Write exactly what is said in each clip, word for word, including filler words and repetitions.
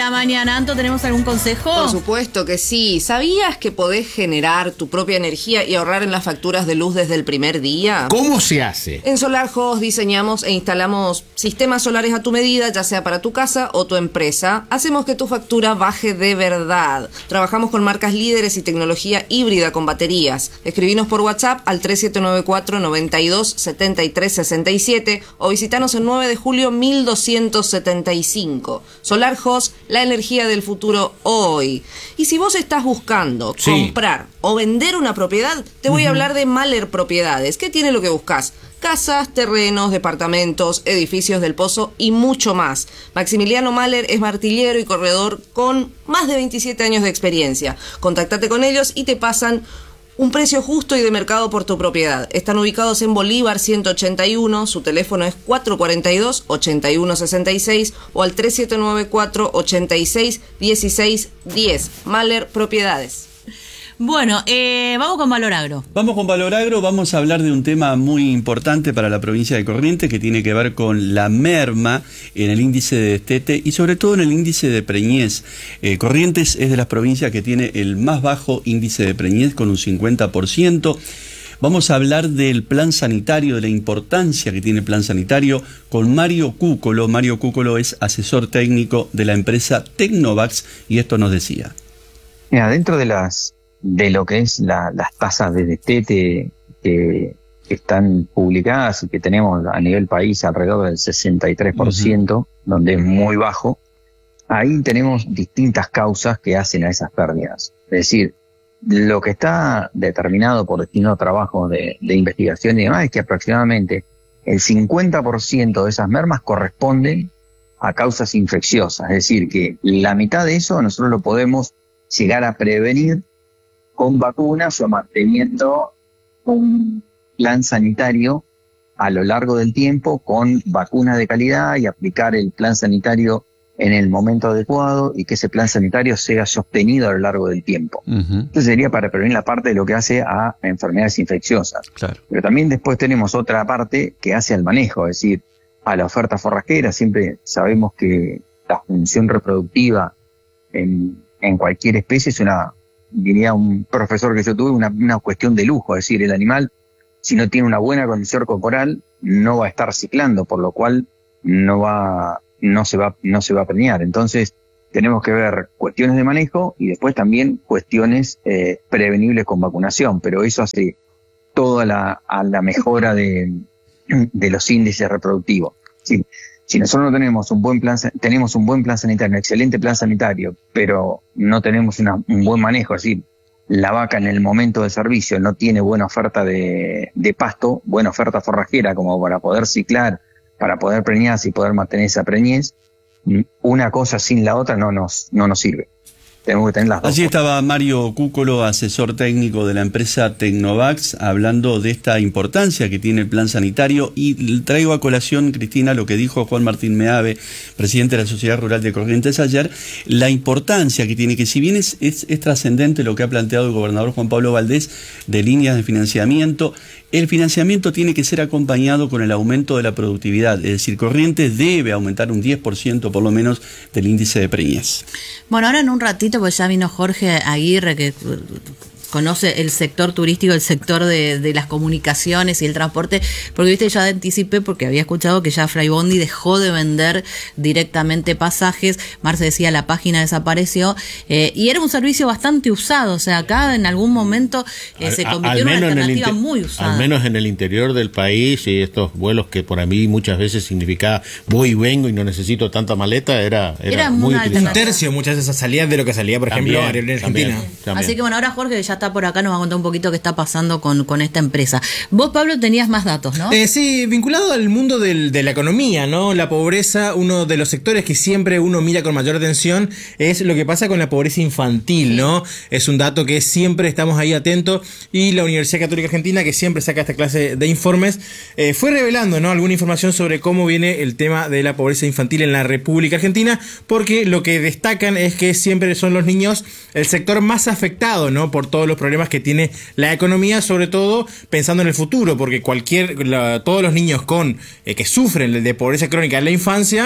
la mañana. Anto, ¿tenemos algún consejo? Por supuesto que sí. ¿Sabías que podés generar tu propia energía y ahorrar en las facturas de luz desde el primer día? ¿Cómo se hace? En SolarHost diseñamos e instalamos sistemas solares a tu medida, ya sea para tu casa o tu empresa. Hacemos que tu factura baje de verdad. Trabajamos con marcas líderes y tecnología híbrida con baterías. Escribinos por WhatsApp al tres siete nueve cuatro, noventa y dos, setenta y tres sesenta y siete o visitanos el nueve de julio mil doscientos setenta y cinco. SolarHost, la energía del futuro hoy. Y si vos estás buscando sí. comprar o vender una propiedad, te voy uh-huh. a hablar de Mahler Propiedades. ¿Qué tiene lo que buscas? Casas, terrenos, departamentos, edificios del Pozo y mucho más. Maximiliano Mahler es martillero y corredor con más de veintisiete años de experiencia. Contactate con ellos y te pasan un precio justo y de mercado por tu propiedad. Están ubicados en Bolívar ciento ochenta y uno, su teléfono es cuatro cuatro dos, ocho uno seis seis o al tres siete nueve cuatro, ochenta y seis, dieciséis diez. Mahler Propiedades. Bueno, eh, vamos con Valor Agro. Vamos con Valor Agro, vamos a hablar de un tema muy importante para la provincia de Corrientes que tiene que ver con la merma en el índice de destete y sobre todo en el índice de preñez. Eh, Corrientes es de las provincias que tiene el más bajo índice de preñez con un cincuenta por ciento. Vamos a hablar del plan sanitario, de la importancia que tiene el plan sanitario con Mario Cúcolo. Mario Cúcolo es asesor técnico de la empresa Tecnovax y esto nos decía. Mira, dentro de las de lo que es la, las tasas de destete que, que están publicadas y que tenemos a nivel país alrededor del sesenta y tres por ciento, uh-huh. donde es muy bajo, ahí tenemos distintas causas que hacen a esas pérdidas. Es decir, lo que está determinado por distintos trabajos de, de investigación y demás es que aproximadamente el cincuenta por ciento de esas mermas corresponden a causas infecciosas. Es decir, que la mitad de eso nosotros lo podemos llegar a prevenir con vacunas o manteniendo un plan sanitario a lo largo del tiempo con vacunas de calidad y aplicar el plan sanitario en el momento adecuado y que ese plan sanitario sea sostenido a lo largo del tiempo. Uh-huh. Esto sería para prevenir la parte de lo que hace a enfermedades infecciosas. Claro. Pero también después tenemos otra parte que hace al manejo, es decir, a la oferta forrajera. Siempre sabemos que la función reproductiva en, en cualquier especie es una, diría un profesor que yo tuve, una, una cuestión de lujo. Es decir, el animal, si no tiene una buena condición corporal, no va a estar ciclando, por lo cual no va, no se va, no se va a preñar. Entonces, tenemos que ver cuestiones de manejo y después también cuestiones eh, prevenibles con vacunación, pero eso hace toda la, a la mejora de, de los índices reproductivos. Sí. Si nosotros no tenemos un buen plan, tenemos un buen plan sanitario, un excelente plan sanitario, pero no tenemos una, un buen manejo, es decir, la vaca en el momento de servicio no tiene buena oferta de, de pasto, buena oferta forrajera como para poder ciclar, para poder preñarse y poder mantener esa preñez, una cosa sin la otra no nos, no nos sirve. Tenemos que tener las dos. Allí estaba Mario Cúcolo, asesor técnico de la empresa Tecnovax, hablando de esta importancia que tiene el plan sanitario, y traigo a colación, Cristina, lo que dijo Juan Martín Meave, presidente de la Sociedad Rural de Corrientes ayer, la importancia que tiene, que si bien es, es, es trascendente lo que ha planteado el gobernador Juan Pablo Valdés de líneas de financiamiento, el financiamiento tiene que ser acompañado con el aumento de la productividad, es decir, Corrientes debe aumentar un diez por ciento por lo menos del índice de preñez. Bueno, ahora en un ratito, pues ya vino Jorge Aguirre, que conoce el sector turístico, el sector de, de las comunicaciones y el transporte, porque viste, ya anticipé, porque había escuchado que ya Flybondi dejó de vender directamente pasajes. Marce decía, la página desapareció, eh, y era un servicio bastante usado, o sea, acá en algún momento eh, se convirtió en una alternativa muy usada. Al menos en el interior del país, y estos vuelos que por mí muchas veces significaba voy y vengo y no necesito tanta maleta, era, era, era muy utilizado. Un tercio muchas de esas salidas de lo que salía, por también, ejemplo, en Argentina. También, también. Así que bueno, ahora Jorge ya está por acá, nos va a contar un poquito qué está pasando con, con esta empresa. Vos, Pablo, tenías más datos, ¿no? Eh, sí, vinculado al mundo del, de la economía, ¿no? La pobreza, uno de los sectores que siempre uno mira con mayor atención es lo que pasa con la pobreza infantil, ¿no? Es un dato que siempre estamos ahí atentos, y la Universidad Católica Argentina, que siempre saca esta clase de informes, eh, fue revelando, ¿no?, alguna información sobre cómo viene el tema de la pobreza infantil en la República Argentina, porque lo que destacan es que siempre son los niños el sector más afectado, ¿no?, por todos los problemas que tiene la economía, sobre todo pensando en el futuro, porque cualquier la, todos los niños con eh, que sufren de pobreza crónica en la infancia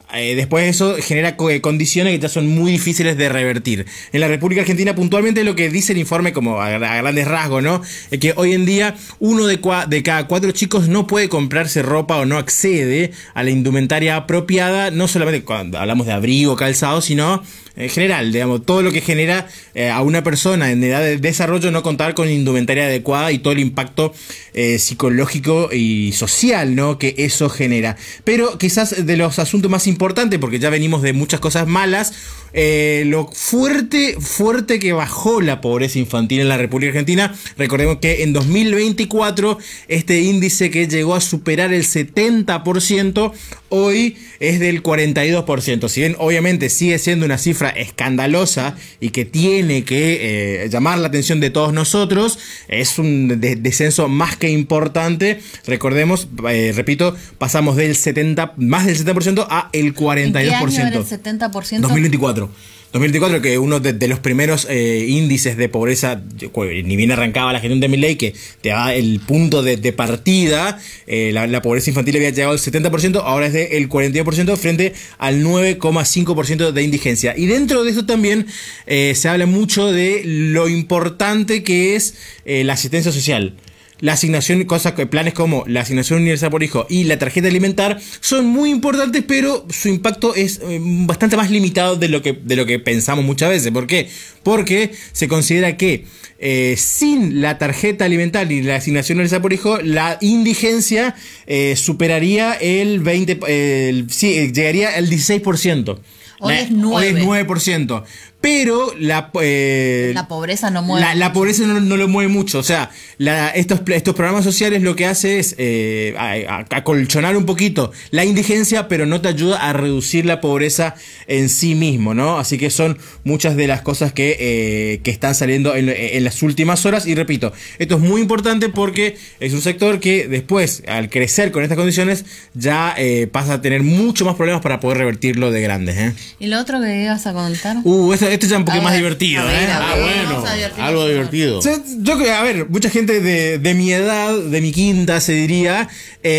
Eh, después eso genera co- condiciones que ya son muy difíciles de revertir. En la República Argentina puntualmente lo que dice el informe como a, a grandes rasgos, ¿no? Es que hoy en día uno de, cua- de cada cuatro chicos no puede comprarse ropa o no accede a la indumentaria apropiada, no solamente cuando hablamos de abrigo, calzado, sino en general, digamos, todo lo que genera eh, a una persona en edad de desarrollo no contar con indumentaria adecuada y todo el impacto eh, psicológico y social, ¿no? Que eso genera. Pero quizás de los asuntos más importantes, porque ya venimos de muchas cosas malas, eh, lo fuerte, fuerte que bajó la pobreza infantil en la República Argentina. Recordemos que en dos mil veinticuatro este índice que llegó a superar el setenta por ciento, hoy es del cuarenta y dos por ciento. Si bien obviamente sigue siendo una cifra escandalosa y que tiene que eh, llamar la atención de todos nosotros, es un de- descenso más que importante. Recordemos, eh, repito, pasamos del setenta, más del setenta por ciento a el cuarenta y dos por ciento. ¿En qué año era el setenta por ciento? dos mil veinticuatro. dos mil veinticuatro, que uno de, de los primeros eh, índices de pobreza, ni bien arrancaba la gestión de Milei, que te da el punto de, de partida, eh, la, la pobreza infantil había llegado al setenta por ciento, ahora es del cuarenta y dos por ciento frente al nueve coma cinco por ciento de indigencia. Y dentro de eso también eh, se habla mucho de lo importante que es eh, la asistencia social. La asignación, cosas que planes como la asignación universal por hijo y la tarjeta alimentar son muy importantes, pero su impacto es eh, bastante más limitado de lo que de lo que pensamos muchas veces. ¿Por qué? Porque se considera que eh, sin la tarjeta alimentar y la asignación universal por hijo, la indigencia eh, superaría el veinte, eh, el, sí, llegaría al dieciséis por ciento. Hoy La- es nueve. Hoy es nueve por ciento. Pero la, eh, La pobreza no mueve. La, la pobreza no, no lo mueve mucho. O sea, la, estos, estos programas sociales lo que hace es eh, a- a- acolchonar un poquito la indigencia, pero no te ayuda a reducir la pobreza en sí mismo, ¿no? Así que son muchas de las cosas que, eh, que están saliendo en, en las últimas horas. Y repito, esto es muy importante porque es un sector que después, al crecer con estas condiciones, ya eh, pasa a tener mucho más problemas para poder revertirlo de grandes, ¿eh? ¿Y lo otro que ibas a contar? Uh, esto, esto ya es un poquito A más ver, divertido, a ver, ¿eh? a Ah, ver. bueno, Vamos a divertirnos. algo divertido. O sea, yo creo, a ver, mucha gente de, de mi edad, de mi quinta, se diría,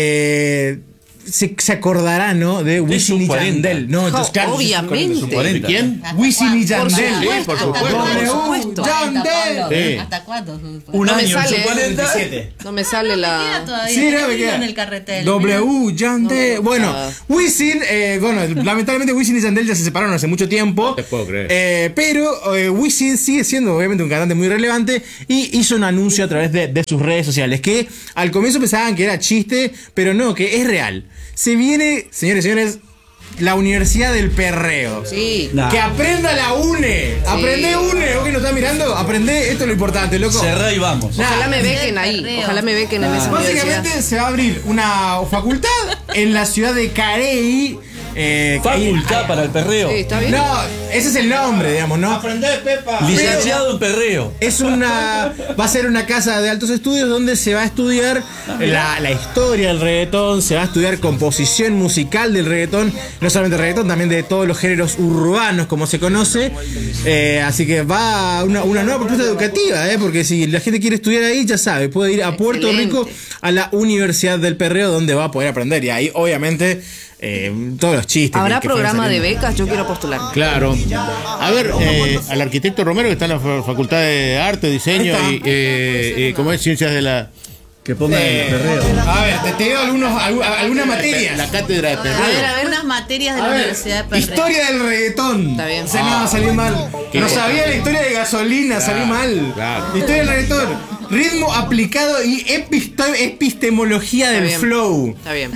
eh, se, se acordará, ¿no? De Wisin sus y cuarenta. Yandel. No, entonces, Jo, claro, obviamente. Sus cuarenta. ¿De quién? Wisin y ¿Hasta Yandel. cuándo? Sí, por ¿Hasta supuesto. cuándo? Por supuesto. Yandel. Sí. ¿Hasta cuándo? Un No me año en sale. su cuarenta. veintisiete. No me sale Queda la... todavía. Sí, Está no, me queda. en el carretel. W, Yandel. No, bueno, ah. Wisin, eh, bueno, lamentablemente Wisin y Yandel ya se separaron hace mucho tiempo. No te puedo creer. Eh, pero eh, Wisin sigue siendo obviamente un cantante muy relevante y hizo un anuncio a través de, de sus redes sociales que al comienzo pensaban que era chiste, pero no, que es real. Se viene, señores y señores, la Universidad del Perreo. Sí. Nah. Que aprenda la UNE. Aprende UNE. ¿Vos que nos estás mirando? Aprende, esto es lo importante, loco. Cerrá y vamos. Nah, Ojalá me bequen ahí. Perreo. Ojalá me bequen en esa universidad. Básicamente se va a abrir una facultad en la ciudad de Carey. Eh, que ahí- Facultad para el perreo. Sí, está bien. No, ese es el nombre, digamos, ¿no? Aprender, Pepa. Licenciado en perreo. Es una. Va a ser una casa de altos estudios donde se va a estudiar la, la historia del reggaetón, se va a estudiar composición musical del reggaetón, no solamente del reggaetón, también de todos los géneros urbanos, como se conoce. Eh, así que va una, una nueva propuesta educativa, ¿eh? Porque si la gente quiere estudiar ahí, ya sabe, puede ir a Puerto Excelente. Rico, a la Universidad del Perreo, donde va a poder aprender. Y ahí, obviamente, eh, todos los chistes. ¿Habrá que- que fueron programa de saliendo. becas? Yo quiero postular. Claro. A ver, eh, al arquitecto Romero, que está en la fa- Facultad de Arte, Diseño Ahí y, está. eh, eh, ¿cómo es? Ciencias de la... Que pongan Eh, el perreo. A ver, te, te digo algunos, algu- algunas materias. La cátedra de A perreo. ver, a ver, unas materias de A la ver, Universidad de Perreo. historia del reggaetón. Está bien. Se me va a salir mal. Qué No cosa. sabía la historia de gasolina, salí mal. claro. Historia del reggaetón. Ritmo aplicado y episto- epistemología Está del bien. flow. Está bien.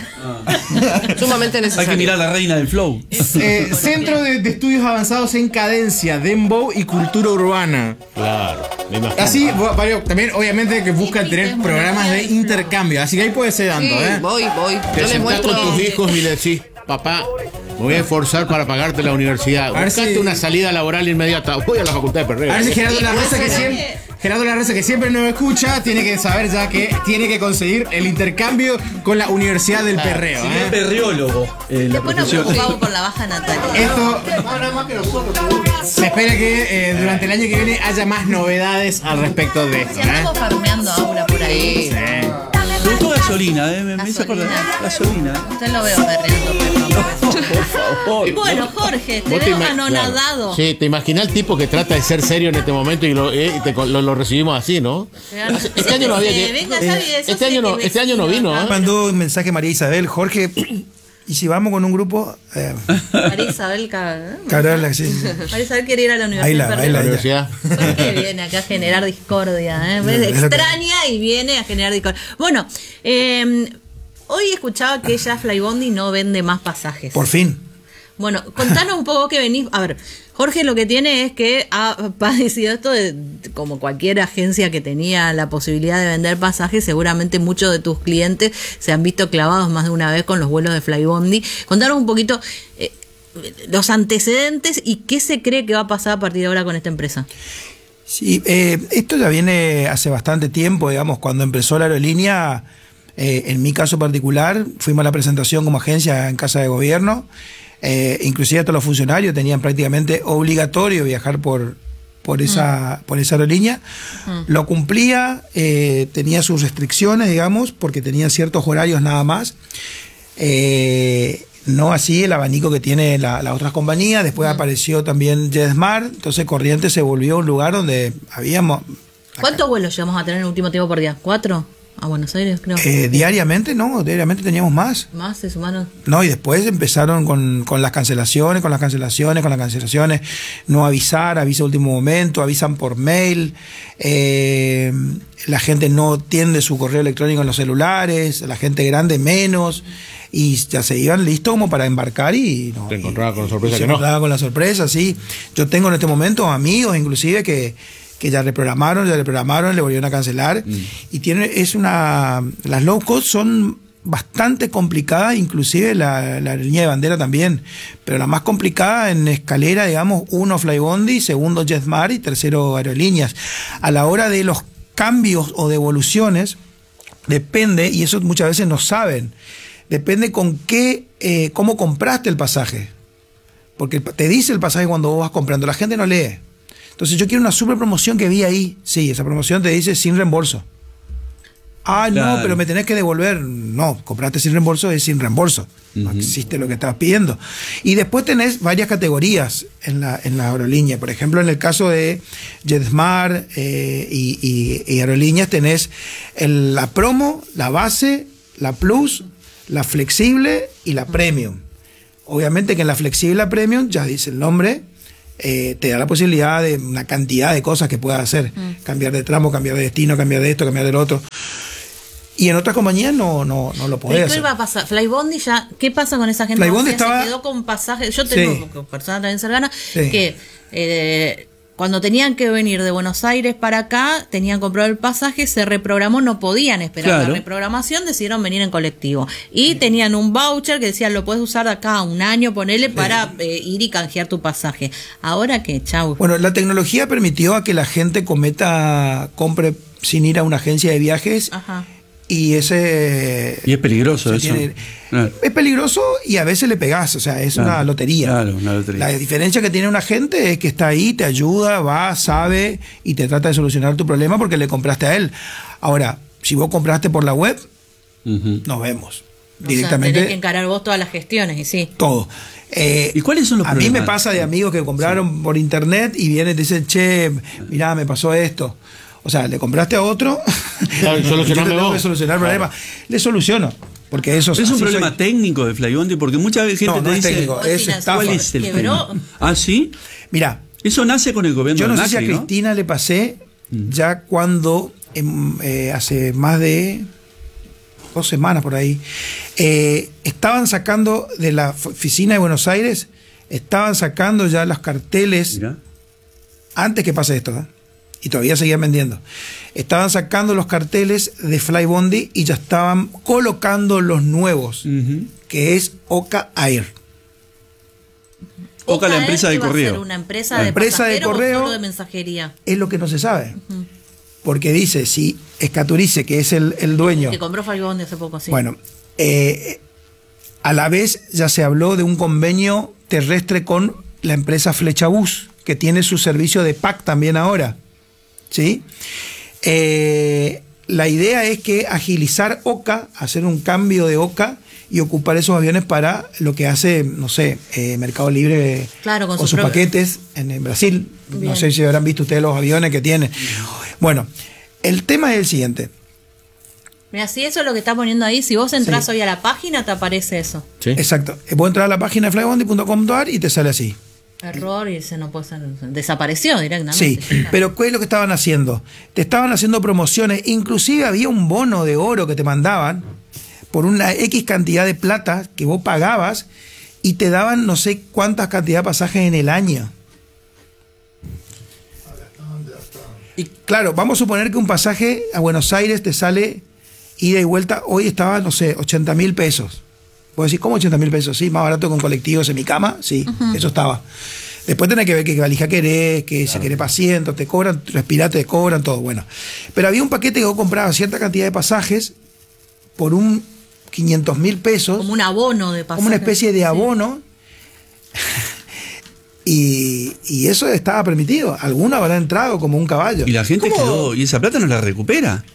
Sumamente Hay necesario. que mirar la reina del flow. Eh, Centro de, de Estudios Avanzados en Cadencia, Dembow y Cultura Urbana. Claro, me imagino. Así, bu- varios- también obviamente que buscan tener programas de intercambio. Así que ahí puede ser Sí, dando, ¿eh? voy, voy. Te Yo le sentás muestro. con tus hijos y le decís, papá, me voy a esforzar para pagarte la universidad. A ver Buscate si- una salida laboral inmediata. Voy a la Facultad de Perreo. A ver si Gerardo Sí, Larreza, puede que ser. siempre, Gerardo Larreza, que siempre nos escucha, tiene que saber ya que tiene que conseguir el intercambio con la Universidad del Perreo. Si no es ¿eh? perreólogo, eh, la Después nos profesión. preocupamos por la baja natalidad. Esto se espera que eh, durante el año que viene haya más novedades al respecto de esto. Si ¿eh? andamos farmeando ahora por ahí. Sí. Sí. Sobre todo gasolina, ¿eh? Me, me hizo acordar. Gasolina. Usted lo veo perdiendo, Pepa. Por favor. Bueno, Jorge, te Vos te veo ima- anonadado. Sí, te imaginas el tipo que trata de ser serio en este momento y lo, eh, y te- lo, lo recibimos así, ¿no? Este año no había que. Venga, Xavi, eso Este sé año no, que este año no vecino vino, acá. ¿eh? Mandó un mensaje María Isabel, Jorge, y si vamos con un grupo, eh, María Isabel, ca- Cabrera, sí. María Isabel quiere ir a la universidad. Ahí la- pero- ahí La la- universidad. ¿Por qué viene acá a generar discordia? ¿eh? ¿Ves? Es lo que- Extraña y viene a generar discordia. Bueno, eh, hoy escuchaba que ya Flybondi no vende más pasajes. Por fin. Bueno, contanos un poco que venís. A ver, Jorge lo que tiene es que ha padecido esto de, como cualquier agencia que tenía la posibilidad de vender pasajes, seguramente muchos de tus clientes se han visto clavados más de una vez con los vuelos de Flybondi. Contanos un poquito eh, los antecedentes y qué se cree que va a pasar a partir de ahora con esta empresa. Sí, eh, esto ya viene hace bastante tiempo, digamos, cuando empezó la aerolínea, eh, en mi caso particular, fuimos a la presentación como agencia en Casa de Gobierno, eh, inclusive todos los funcionarios tenían prácticamente obligatorio viajar por, por, esa, por esa aerolínea. Lo cumplía, eh, tenía sus restricciones, digamos, porque tenía ciertos horarios nada más. Eh, no así el abanico que tiene la- las otras compañías. Después apareció también JetSmart, entonces Corrientes se volvió un lugar donde habíamos... ¿Cuántos vuelos llegamos a tener en el último tiempo por día? ¿Cuatro? A Buenos Aires, creo. Eh, diariamente, no, diariamente teníamos más. Más se sumaron. No, y después empezaron con, con las cancelaciones, con las cancelaciones, con las cancelaciones, no avisar, avisa a último momento, avisan por mail, eh, la gente no tiende su correo electrónico en los celulares, la gente grande menos, y ya se iban listos como para embarcar y... No, Te y- encontraba con sorpresa y que se no. encontraba con la sorpresa, sí. Yo tengo en este momento amigos inclusive que... que ya reprogramaron, ya reprogramaron, le volvieron a cancelar. Mm. Y tiene, es una. Las low cost son bastante complicadas, inclusive la, la línea de bandera también. Pero la más complicada en escalera, digamos, uno Flybondi, segundo JetSmart y tercero aerolíneas. A la hora de los cambios o devoluciones, depende, y eso muchas veces no saben, depende con qué, eh, cómo compraste el pasaje. Porque te dice el pasaje cuando vos vas comprando, la gente no lee. Entonces yo quiero una super promoción que vi ahí. Sí, esa promoción te dice sin reembolso. Ah, Claro. no, pero me tenés que devolver. No, compraste sin reembolso es sin reembolso. No existe lo que estabas pidiendo. Y después tenés varias categorías en la, en la aerolínea. Por ejemplo, en el caso de JetSmart eh, y, y, y aerolíneas tenés el- la promo, la base, la plus, la flexible y la premium. Obviamente que en la flexible y la premium, ya dice el nombre, Eh, te da la posibilidad de una cantidad de cosas que puedas hacer. Mm. Cambiar de tramo, cambiar de destino, cambiar de esto, cambiar del otro. Y en otras compañías no, no, no lo podés ¿Pero hacer. qué va a pasar? Flybondi ya, ¿qué pasa con esa gente? Flybondi O sea, estaba- se quedó con pasajes. Yo tengo Sí. personas también cercanas Sí. que eh, cuando tenían que venir de Buenos Aires para acá, tenían comprado el pasaje, se reprogramó, no podían esperar Claro. la reprogramación, decidieron venir en colectivo. Y tenían un voucher que decía, lo puedes usar de acá a un año, ponele para eh, ir y canjear tu pasaje. Ahora que, chau. Bueno, la tecnología permitió a que la gente cometa, compre sin ir a una agencia de viajes. Ajá. Y ese... Y es peligroso se eso. tiene- Claro. Es peligroso y a veces le pegás, o sea, es Claro, una lotería. claro, una lotería. La diferencia que tiene un agente es que está ahí, te ayuda, va, sabe y te trata de solucionar tu problema porque le compraste a él. Ahora, si vos compraste por la web, Ujú. nos vemos. O sea, Directamente tenés que encarar vos todas las gestiones, y sí. todo. Eh, ¿Y cuáles son los a mí me problemas? pasa de amigos que compraron por internet y vienen y te dicen, che, mirá, me pasó esto. O sea, le compraste a otro. Claro, y solucioname yo te tengo vos. que solucionar el Claro. problema. Le soluciono. Porque eso ¿Es un así problema soy. técnico de Flybondi? Porque mucha gente No, te no es dice... técnico, es Financiero. estafa. ¿Cuál es el Quebró. tema? ¿Ah, sí? Mirá, Eso nace con el gobierno yo no de sé si a Macri, ¿no? Cristina le pasé ya cuando em, eh, hace más de dos semanas por ahí, eh, estaban sacando de la f- oficina de Buenos Aires, estaban sacando ya los carteles Mirá. antes que pase esto, ¿eh? Y todavía seguían vendiendo. Estaban sacando los carteles de Flybondi y ya estaban colocando los nuevos, Ujú. que es Oca Air. Oca, la Oca empresa Air, de ¿qué va a correo. ser ¿Una empresa La de empresa de pasajeros o correo. solo de mensajería? Es lo que no se sabe. Porque dice, si Escaturice, que es el, el dueño, Que compró Flybondi hace poco, sí. bueno, eh, a la vez ya se habló de un convenio terrestre con la empresa Flechabús, que tiene su servicio de P A C también ahora. ¿Sí? Eh, la idea es que agilizar OCA, hacer un cambio de OCA y ocupar esos aviones para lo que hace, no sé, eh, Mercado Libre Claro, con con su sus propio- paquetes en, en Brasil. Bien. No sé si habrán visto ustedes los aviones que tienen. Bueno, el tema es el siguiente. Mira, si eso es lo que está poniendo ahí, si vos entras Sí. hoy a la página, te aparece eso. ¿Sí? Exacto. Puedo entrar a la página de flybondi punto com punto a r y te sale así. Error y se no puede ser, desapareció directamente. Sí, pero ¿qué es lo que estaban haciendo? Te estaban haciendo promociones, inclusive había un bono de oro que te mandaban por una X cantidad de plata que vos pagabas y te daban no sé cuántas cantidad de pasajes en el año. Y claro, vamos a suponer que un pasaje a Buenos Aires te sale ida y vuelta, hoy estaba, no sé, ochenta mil pesos. Puedo decir, ¿cómo ochenta mil pesos? Sí, más barato con colectivos en mi cama, sí, uh-huh. Eso estaba. Después tenés que ver qué valija querés, que claro. Si querés paciente, te cobran, respirate, te cobran, todo, bueno. Pero había un paquete que vos comprabas cierta cantidad de pasajes por un quinientos mil pesos. Como un abono de pasajes. Como una especie de abono. Sí. y, y eso estaba permitido. Alguno habrá entrado como un caballo. Y la gente ¿Cómo? quedó, y esa plata no la recupera.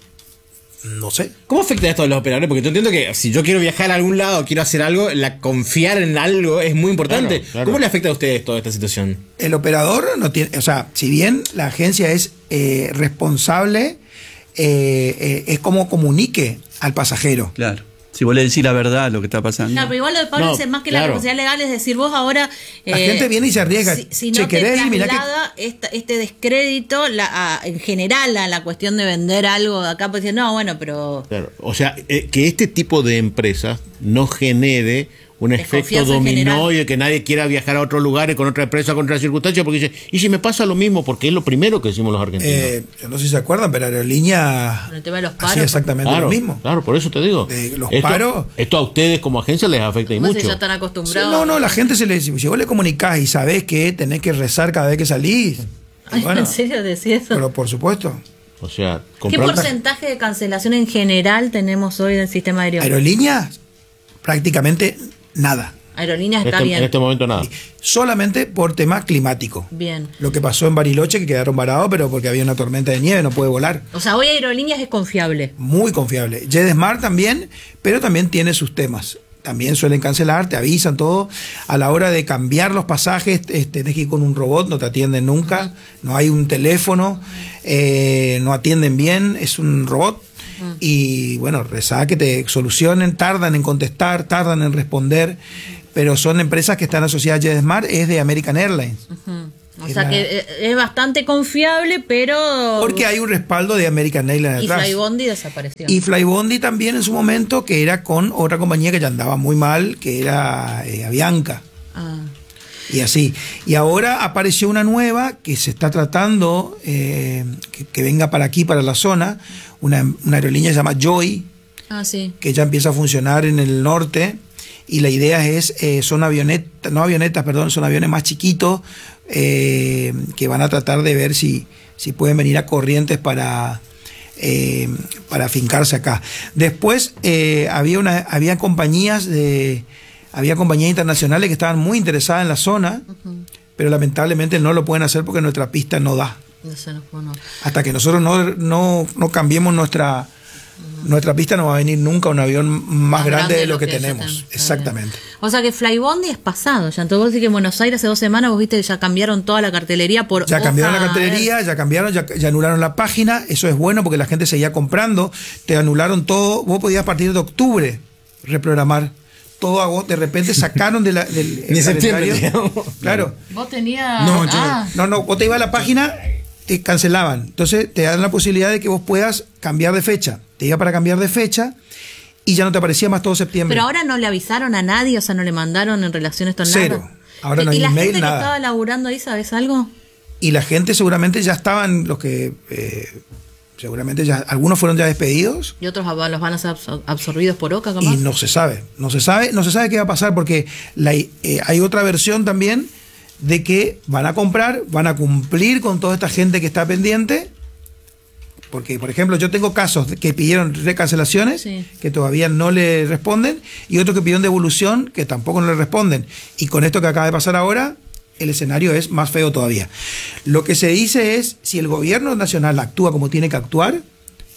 No sé. ¿Cómo afecta esto a los operadores? Porque yo entiendo que si yo quiero viajar a algún lado, quiero hacer algo, la confiar en algo es muy importante. Claro, claro. ¿Cómo le afecta a ustedes toda esta situación? El operador no tiene, o sea, si bien la agencia es eh, responsable, eh, eh, es como comunique al pasajero. Claro. Si vos le decís la verdad lo que está pasando. Claro, pero igual lo de Pablo No, es más que claro. la responsabilidad legal, es decir, vos ahora... La eh, gente viene y se arriesga. Si, si Che, no te ¿querés ir? Mirá que- traslada esta- este descrédito la, a- en general a la cuestión de vender algo de acá, pues decir, no, bueno, pero... Claro. O sea, eh, que este tipo de empresas no genere un efecto Desconfianza en dominó general. y de que nadie quiera viajar a otros lugares con otra empresa, con otras circunstancias, porque dice, ¿y si me pasa lo mismo? Porque es lo primero que decimos los argentinos. Eh, yo no sé si se acuerdan, pero Aerolínea Con el tema de los paros, hacía exactamente claro, lo mismo. claro, por eso te digo. De los esto, paros. esto a ustedes como agencia les afecta y no sé si mucho. ya están Sí, acostumbrados. no, no, la gente se le dice, si vos le comunicás y sabés que tenés que rezar cada vez que salís. Ay, bueno, ¿en serio decís eso? pero por supuesto. O sea, ¿Qué comprar... porcentaje de cancelación en general tenemos hoy del sistema aéreo? Aerolíneas, prácticamente nada. Aerolíneas En está este, bien. en este momento nada. Solamente por tema climático. Bien. Lo que pasó en Bariloche, que quedaron varados, pero porque había una tormenta de nieve, no puede volar. O sea, hoy Aerolíneas es confiable. Muy confiable. JetSmart también, pero también tiene sus temas. También suelen cancelar, te avisan todo. A la hora de cambiar los pasajes, eh, tenés que ir con un robot, no te atienden nunca. No hay un teléfono, eh, no atienden bien, es un robot. Y bueno, rezá que te solucionen, tardan en contestar, tardan en responder. Pero son empresas que están asociadas a JetSmart, es de American Airlines. Ujú. O Es sea la- que eh, es bastante confiable, pero... Porque hay un respaldo de American Airlines Y detrás. Flybondi desapareció. Y Flybondi también en su momento, que era con otra compañía que ya andaba muy mal, que era eh, Avianca. Ah. Y así. Y ahora apareció una nueva que se está tratando, eh, que, que venga para aquí, para la zona, una, una aerolínea que se llama Joy, Ah, sí. que ya empieza a funcionar en el norte. Y la idea es, eh, son avionetas, no avionetas, perdón, son aviones más chiquitos eh, que van a tratar de ver si, si pueden venir a Corrientes para, eh, para afincarse acá. Después eh, había una, había compañías de, había compañías internacionales que estaban muy interesadas en la zona, uh-huh. pero lamentablemente no lo pueden hacer porque nuestra pista no da. No sé, no, no. Hasta que nosotros no, no, no cambiemos nuestra nuestra pista, no va a venir nunca un avión más, más grande, grande de lo, lo que, que tenemos. Ten, exactamente. Bien. O sea que Flybondi es pasado. Ya entonces vos decís que en Buenos Aires hace dos semanas vos viste que ya cambiaron toda la cartelería por Ya hoja, cambiaron la cartelería, ya cambiaron, ya, ya anularon la página. Eso es bueno porque la gente seguía comprando. Te anularon todo. Vos podías a partir de octubre reprogramar. Todo a vos, de repente sacaron de la, del Ni septiembre. Claro. Vos tenías... No, yo, ah. no, no, vos te ibas a la página, te cancelaban. Entonces te dan la posibilidad de que vos puedas cambiar de fecha. Te iba para cambiar de fecha y ya no te aparecía más todo septiembre. Pero ahora no le avisaron a nadie, o sea, no le mandaron en relación a esto nada. Cero. Ahora no hay ¿Y la email, gente nada. que estaba laburando ahí, sabes algo? Y la gente seguramente ya estaban, los que eh, seguramente ya, algunos fueron ya despedidos. Y otros los van a ser absorbidos por Oca, capaz. Y no se sabe, no se sabe, no se sabe qué va a pasar porque la, eh, hay otra versión también de que van a comprar, van a cumplir con toda esta gente que está pendiente. Porque, por ejemplo, yo tengo casos que pidieron recancelaciones, sí. que todavía no le responden, y otros que pidieron devolución, que tampoco no le responden. Y con esto que acaba de pasar ahora, el escenario es más feo todavía. Lo que se dice es, si el gobierno nacional actúa como tiene que actuar,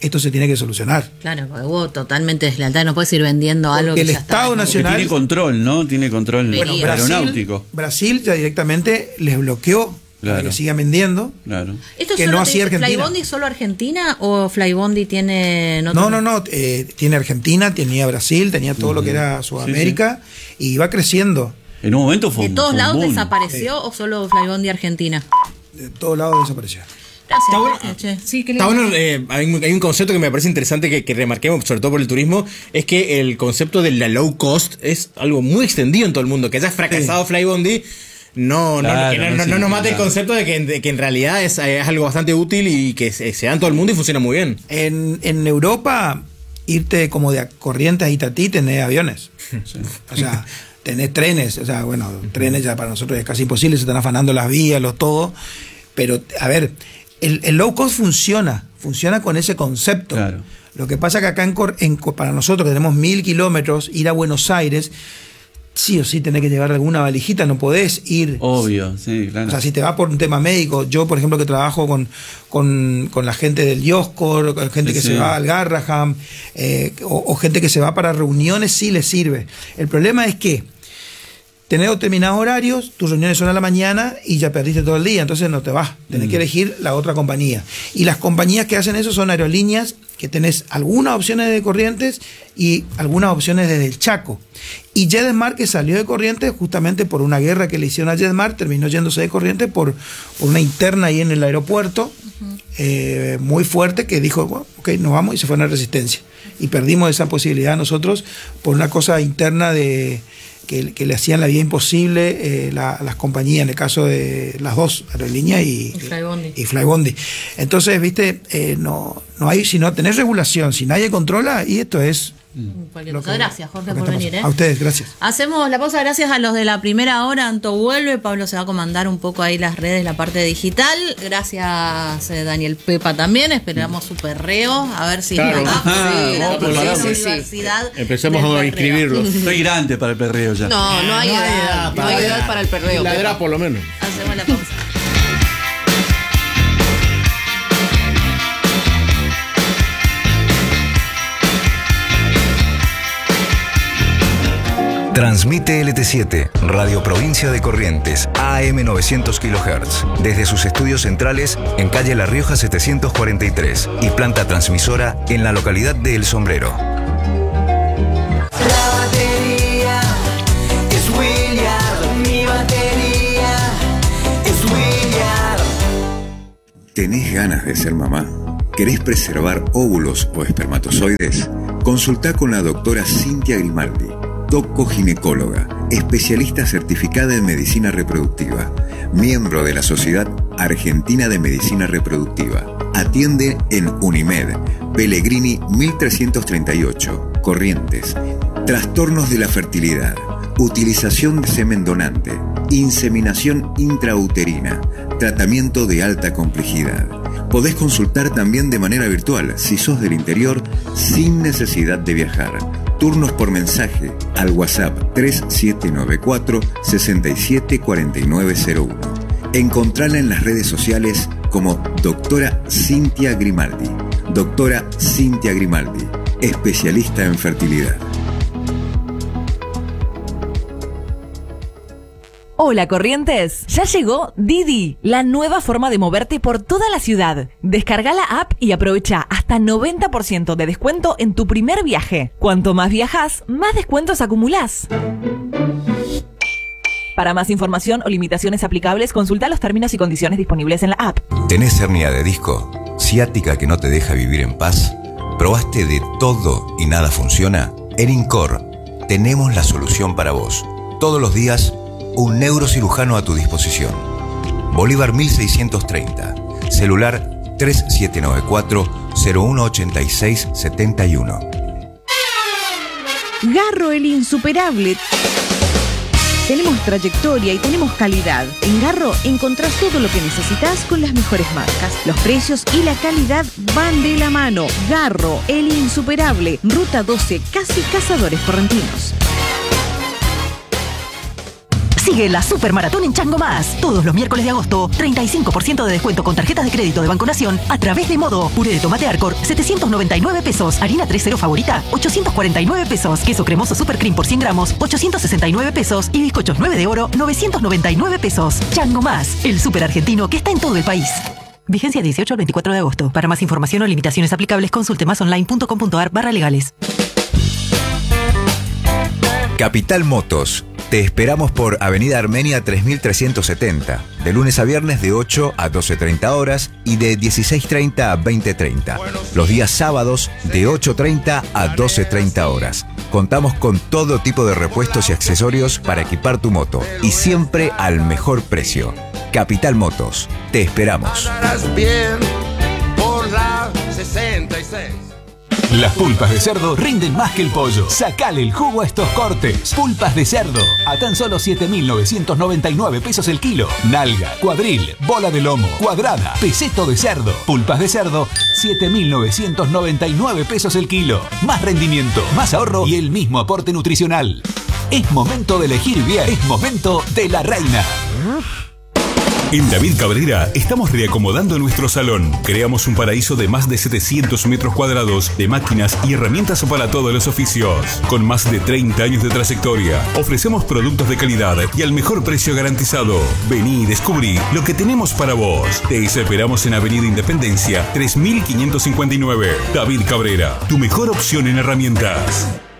esto se tiene que solucionar. Claro, porque hubo totalmente deslealtad, no puedes ir vendiendo Porque algo que el ya Estado está. Nacional- Tiene control, ¿no? Tiene control Bueno, aeronáutico. Brasil ya directamente les bloqueó para Claro. que sigan vendiendo. Claro. ¿Esto que solo no te hacía dice Argentina. Flybondi solo Argentina o Flybondi tiene No, no, no. eh, tiene Argentina, tenía Brasil, tenía todo lo que era Sudamérica y iba creciendo. En un momento fue ¿De un- todos fue un lados boom. desapareció o solo Flybondi Argentina? De todos lados desapareció. Gracias. Está bueno. gracias, che. Sí, qué Está lindo. bueno, eh, hay, un, hay un concepto que me parece interesante que, que remarquemos, sobre todo por el turismo, es que el concepto de la low cost es algo muy extendido en todo el mundo. Que haya fracasado Flybondi, no, Claro, no, que no, no no- no nos mate el significa. concepto de que, de que en realidad es, es algo bastante útil y que se, se da en todo el mundo y funciona muy bien. En, en Europa, irte como de Corrientes a Itatí, tenés aviones. O sea, tenés trenes. O sea, bueno, trenes ya para nosotros es casi imposible, se están afanando las vías, los todo. Pero, a ver, el, el low cost funciona, funciona con ese concepto. Claro. Lo que pasa que acá en, Cor- en Cor- para nosotros que tenemos mil kilómetros, ir a Buenos Aires, sí o sí tenés que llevar alguna valijita, no podés ir. Obvio, sí, claro. O sea, si te va por un tema médico, yo por ejemplo que trabajo con, con, con la gente del Yoscor, con gente Sí, que sí. se va al Garraham, eh, o, o gente que se va para reuniones, sí les sirve. El problema es que tenés determinados horarios, tus reuniones son a la mañana y ya perdiste todo el día, entonces no te vas, tenés Mm. que elegir la otra compañía. Y las compañías que hacen eso son aerolíneas que tenés algunas opciones de Corrientes y algunas opciones desde el Chaco. Y JetSmart, que salió de Corrientes justamente por una guerra que le hicieron a JetSmart, terminó yéndose de Corrientes por, por una interna ahí en el aeropuerto, eh, muy fuerte, que dijo, bueno, ok, nos vamos, y se fue a la Resistencia. Y perdimos esa posibilidad nosotros por una cosa interna de que, que le hacían la vida imposible eh, la- las compañías, en el caso de las dos, aerolíneas y, Y Flybondi. y Flybondi. Entonces, viste, eh, no, no hay, si no tenés regulación, si nadie controla, y esto es... Cualquier lo cosa. que- Gracias, Jorge, lo que por está venir. ¿eh? pasando. A ustedes, gracias. Hacemos la pausa, gracias a los de la primera hora. Anto vuelve, Pablo se va a comandar un poco ahí las redes, la parte digital. Gracias, eh, Daniel Pepa también. Esperamos su perreo, a ver si Claro. sí, Ah, la vamos, la sí, sí, sí. universidad Empecemos del a perreo. inscribirlos. Estoy grande para el perreo ya. No, no hay No hay edad. edad No hay para- edad para el perreo. Ladrá Pepa. por lo menos. Hacemos la pausa. Transmite L T siete, Radio Provincia de Corrientes, A M novecientos kilohertz, desde sus estudios centrales en calle La Rioja setecientos cuarenta y tres y planta transmisora en la localidad de El Sombrero. La batería es William, mi batería es William. ¿Tenés ganas de ser mamá? ¿Querés preservar óvulos o espermatozoides? Consultá con la doctora Cintia Grimaldi, doco-ginecóloga, especialista certificada en medicina reproductiva, miembro de la Sociedad Argentina de Medicina Reproductiva. Atiende en Unimed, Pellegrini mil trescientos treinta y ocho, Corrientes. Trastornos de la fertilidad, utilización de semen donante, inseminación intrauterina, tratamiento de alta complejidad. Podés consultar también de manera virtual si sos del interior sin necesidad de viajar. Turnos por mensaje al WhatsApp tres siete nueve cuatro, seis siete cuatro nueve cero uno. Encontrala en las redes sociales como Doctora Cintia Grimaldi. Doctora Cintia Grimaldi, especialista en fertilidad. Hola Corrientes, ya llegó Didi, la nueva forma de moverte por toda la ciudad. Descarga la app y aprovecha hasta noventa por ciento de descuento en tu primer viaje. Cuanto más viajas, más descuentos acumulás. Para más información o limitaciones aplicables, consulta los términos y condiciones disponibles en la app. ¿Tenés hernia de disco? ¿Ciática que no te deja vivir en paz? ¿Probaste de todo y nada funciona? En Incor tenemos la solución para vos. Todos los días, un neurocirujano a tu disposición. Bolívar mil seiscientos treinta. Celular tres siete nueve cuatro, cero uno ocho seis siete uno. Garro el insuperable. Tenemos trayectoria y tenemos calidad. En Garro encontrás todo lo que necesitas con las mejores marcas. Los precios y la calidad van de la mano. Garro, el insuperable. Ruta doce, casi Cazadores Correntinos. Sigue la Supermaratón en Chango Más. Todos los miércoles de agosto, treinta y cinco por ciento de descuento con tarjetas de crédito de Banco Nación a través de Modo. Puré de tomate Arcor, setecientos noventa y nueve pesos. Harina tres cero favorita, ochocientos cuarenta y nueve pesos. Queso cremoso Super Cream por cien gramos, ochocientos sesenta y nueve pesos. Y bizcochos nueve de oro, novecientos noventa y nueve pesos. Chango Más, el super argentino que está en todo el país. Vigencia dieciocho al veinticuatro de agosto. Para más información o limitaciones aplicables, consulte masonline.com.ar barra legales. Capital Motos. Te esperamos por Avenida Armenia tres mil trescientos setenta, de lunes a viernes de ocho a doce treinta horas y de dieciséis treinta a veinte treinta. Los días sábados de ocho treinta a doce treinta horas. Contamos con todo tipo de repuestos y accesorios para equipar tu moto y siempre al mejor precio. Capital Motos. Te esperamos. Bien por la sesenta y seis. Las pulpas de cerdo rinden más que el pollo. Sacale el jugo a estos cortes. Pulpas de cerdo a tan solo siete mil novecientos noventa y nueve pesos el kilo. Nalga, cuadril, bola de lomo, cuadrada, peseto de cerdo. Pulpas de cerdo, siete mil novecientos noventa y nueve pesos el kilo. Más rendimiento, más ahorro y el mismo aporte nutricional. Es momento de elegir bien. Es momento de La Reina. En David Cabrera estamos reacomodando nuestro salón. Creamos un paraíso de más de setecientos metros cuadrados de máquinas y herramientas para todos los oficios. Con más de treinta años de trayectoria, ofrecemos productos de calidad y al mejor precio garantizado. Vení y descubrí lo que tenemos para vos. Te esperamos en Avenida Independencia tres mil quinientos cincuenta y nueve. David Cabrera, tu mejor opción en herramientas.